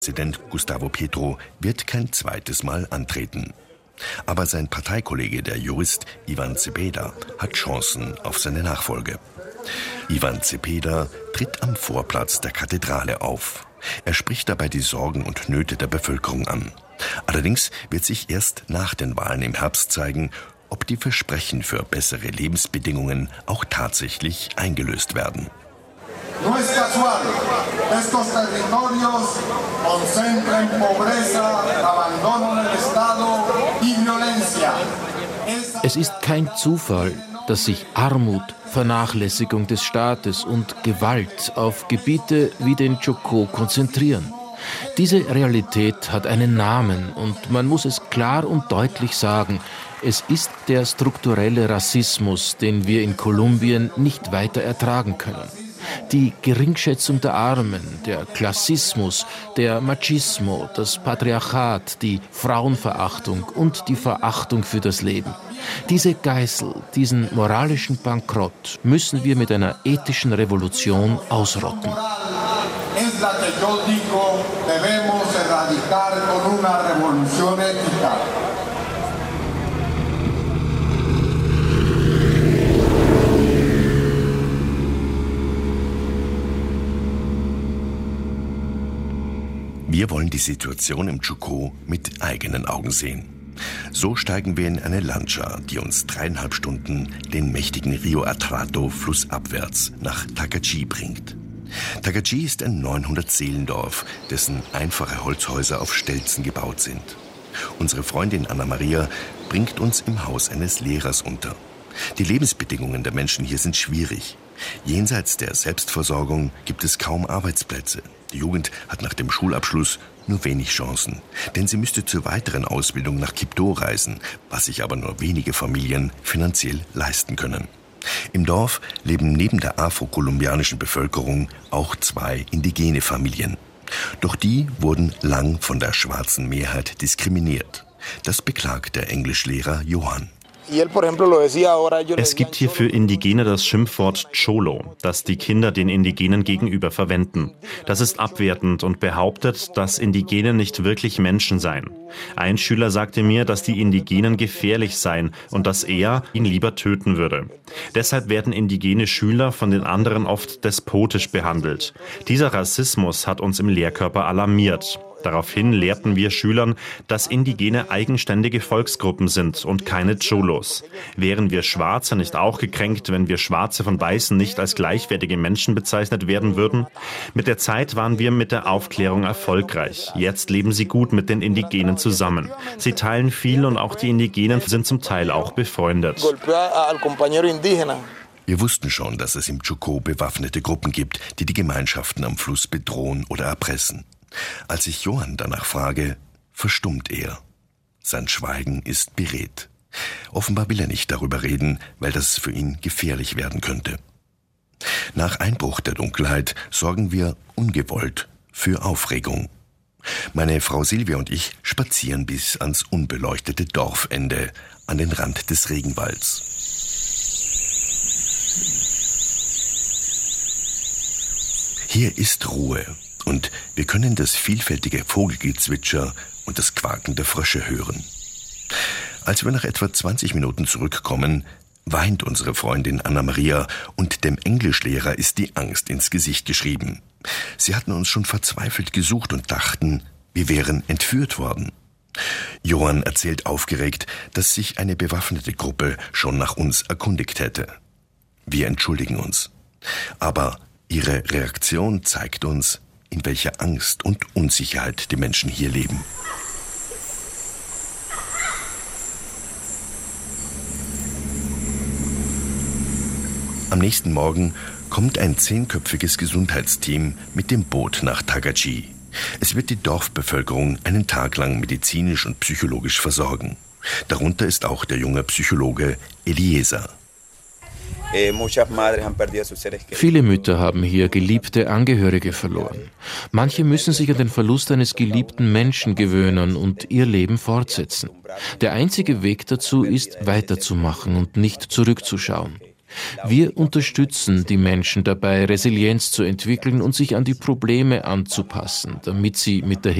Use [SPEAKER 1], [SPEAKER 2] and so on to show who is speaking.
[SPEAKER 1] Präsident Gustavo Petro wird kein zweites Mal antreten. Aber sein Parteikollege, der Jurist Ivan Cepeda, hat Chancen auf seine Nachfolge. Ivan Cepeda tritt am Vorplatz der Kathedrale auf. Er spricht dabei die Sorgen und Nöte der Bevölkerung an. Allerdings wird sich erst nach den Wahlen im Herbst zeigen, ob die Versprechen für bessere Lebensbedingungen auch tatsächlich eingelöst werden.
[SPEAKER 2] No es casual, estos territorios concentran pobreza, abandono del Estado y violencia.
[SPEAKER 3] Es ist kein Zufall, dass sich Armut, Vernachlässigung des Staates und Gewalt auf Gebiete wie den Chocó konzentrieren. Diese Realität hat einen Namen und man muss es klar und deutlich sagen. Es ist der strukturelle Rassismus, den wir in Kolumbien nicht weiter ertragen können. Die Geringschätzung der Armen, der Klassismus, der Machismo, das Patriarchat, die Frauenverachtung und die Verachtung für das Leben. Diese Geißel, diesen moralischen Bankrott müssen wir mit einer ethischen Revolution ausrotten.
[SPEAKER 1] Wir wollen die Situation im Chocó mit eigenen Augen sehen. So steigen wir in eine Lancha, die uns 3,5 Stunden den mächtigen Rio Atrato flussabwärts nach Tacachí bringt. Tacachí ist ein 900-Seelendorf, dessen einfache Holzhäuser auf Stelzen gebaut sind. Unsere Freundin Anna Maria bringt uns im Haus eines Lehrers unter. Die Lebensbedingungen der Menschen hier sind schwierig. Jenseits der Selbstversorgung gibt es kaum Arbeitsplätze. Die Jugend hat nach dem Schulabschluss nur wenig Chancen, denn sie müsste zur weiteren Ausbildung nach Quibdó reisen, was sich aber nur wenige Familien finanziell leisten können. Im Dorf leben neben der afrokolumbianischen Bevölkerung auch 2 indigene Familien. Doch die wurden lang von der schwarzen Mehrheit diskriminiert. Das beklagt der Englischlehrer Johann.
[SPEAKER 4] Es gibt hier für Indigene das Schimpfwort Cholo, das die Kinder den Indigenen gegenüber verwenden. Das ist abwertend und behauptet, dass Indigene nicht wirklich Menschen seien. Ein Schüler sagte mir, dass die Indigenen gefährlich seien und dass er ihn lieber töten würde. Deshalb werden indigene Schüler von den anderen oft despotisch behandelt. Dieser Rassismus hat uns im Lehrkörper alarmiert. Daraufhin lehrten wir Schülern, dass Indigene eigenständige Volksgruppen sind und keine Cholos. Wären wir Schwarze nicht auch gekränkt, wenn wir Schwarze von Weißen nicht als gleichwertige Menschen bezeichnet werden würden? Mit der Zeit waren wir mit der Aufklärung erfolgreich. Jetzt leben sie gut mit den Indigenen zusammen. Sie teilen viel und auch die Indigenen sind zum Teil auch befreundet.
[SPEAKER 1] Wir wussten schon, dass es im Chocó bewaffnete Gruppen gibt, die die Gemeinschaften am Fluss bedrohen oder erpressen. Als ich Johann danach frage, verstummt er. Sein Schweigen ist beredt. Offenbar will er nicht darüber reden, weil das für ihn gefährlich werden könnte. Nach Einbruch der Dunkelheit sorgen wir ungewollt für Aufregung. Meine Frau Silvia und ich spazieren bis ans unbeleuchtete Dorfende, an den Rand des Regenwalds. Hier ist Ruhe. Und wir können das vielfältige Vogelgezwitscher und das Quaken der Frösche hören. Als wir nach etwa 20 Minuten zurückkommen, weint unsere Freundin Anna Maria und dem Englischlehrer ist die Angst ins Gesicht geschrieben. Sie hatten uns schon verzweifelt gesucht und dachten, wir wären entführt worden. Johann erzählt aufgeregt, dass sich eine bewaffnete Gruppe schon nach uns erkundigt hätte. Wir entschuldigen uns. Aber ihre Reaktion zeigt uns, in welcher Angst und Unsicherheit die Menschen hier leben. Am nächsten Morgen kommt ein 10-köpfiges Gesundheitsteam mit dem Boot nach Tacachí. Es wird die Dorfbevölkerung einen Tag lang medizinisch und psychologisch versorgen. Darunter ist auch der junge Psychologe Eliezer.
[SPEAKER 3] Viele Mütter haben hier geliebte Angehörige verloren. Manche müssen sich an den Verlust eines geliebten Menschen gewöhnen und ihr Leben fortsetzen. Der einzige Weg dazu ist, weiterzumachen und nicht zurückzuschauen. Wir unterstützen die Menschen dabei, Resilienz zu entwickeln und sich an die Probleme anzupassen, damit sie mit der